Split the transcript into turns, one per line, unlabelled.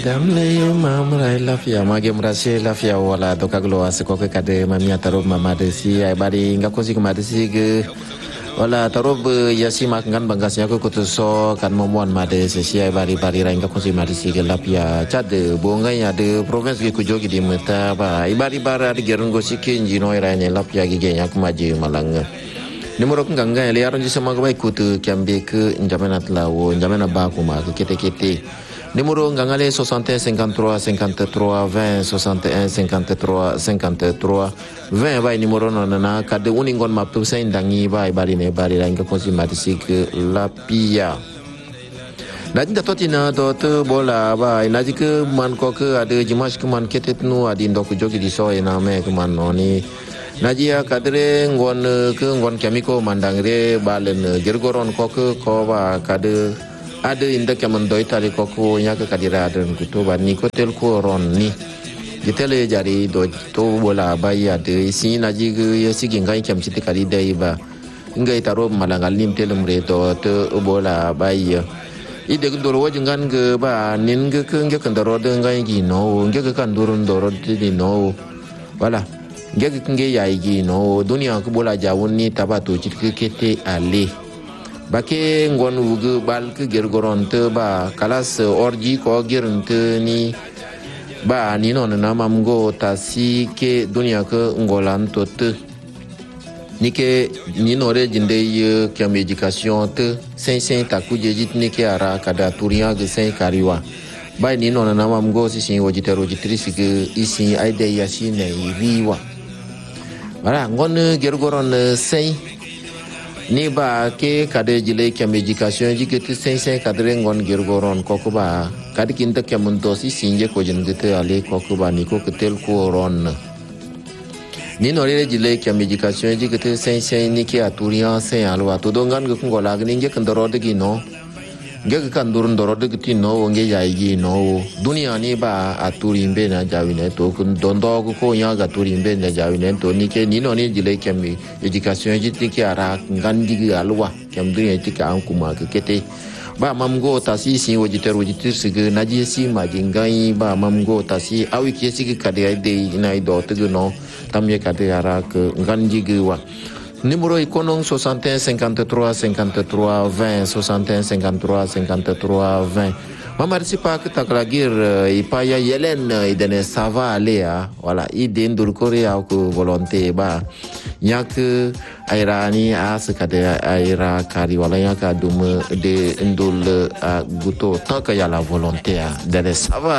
Damle mamrai lafia mage mrashe lafia wala dokaglo asiko ke kade mamia tarob mamade si ay bari ngako si kumade si ge wala tarob yasi makan bangasnya ko kutuso kan momuan made si ay bari ra ngako si made si ge lapia chade bonga ya de province ge kujogi di meta ba ibari bara de gerungo si kenji no ira nya lapia ge nya kumaji malanga Nimoro kanga ele aron jisa magbai kutu kiambe ke njamena tlawo njamena ba kuma ke kete Numéro ngangale 61 53 53 20 61 53 53 20 bay numéro nona kade uningon maptu sen dangi bay bari la inga konsi matisik la pia Najin totina dot bola bay naji ke man ko ke ada jimas ke man ketet nu adi ndok jogi di so ena me ke man noni Najia kadre ngon kemiko mandangre balen jergoron ko ke ko ba kade ada inda kaman doi tali koko nya ke kadira dan kuto ba ni kotel ko ron ni gitele jari do to bola baya de si naji ge ya sigin kai kam chiti kali dai ba ngai taro malangal nim telum re to bola baya ide gdoro wajingan ge ba nin ge ke nge kandaro de ngai gi no nge ke kandurun doro di no wala nge ke nge ya gi no dunia ko bola jawun ni tabato chiti kete ale Bake ngon wugu bal ke gergoron te ba kalas orji ko gerunte ni ba ni non na mamgo tasi ke dunia ke ngolan to te ni ke ni nore jinde ye kam education te sen takuje jit ni ke ara kada turia ge sen kariwa ba ni non na mamgo si sin wojitero jitrisi ge isi aide yasi ne riwa bara ngon gergoron sen ni ba ke kade jile kam education jikete sen kadre ngon gergoron kokuba kadi kinta kamunto si sinje ko jengete ale kokuba ni ko ketel ko ron ni nore jile kam education jikete sen ni ke aturia sen alwa to dongan ko ngola nge kandoro de gino nge kandurun doro de gino nge yaigi no dunia ni ba aturi mbe na jawine to dondo ko nya ga turi mbe na jawine to ni ke ni no ni jile kam education jiti ke ara ngandi alwa kam dunia tika an kuma ke kete ba mamgo tasi sin wojiteru sige naji si majingai ba mamgo tasi awi ke sige kade de ina do to no tamye kade ara ke ngandi gwa Numéro ikonong 61 53 53 20 61 53 53 20 Mamarisi pa kita kalagir ipaya yelen idene sava alea wala iden dur korea ku volonté ba yak airani as kade aira kari wala yak adum de indul guto takaya la volonté de sava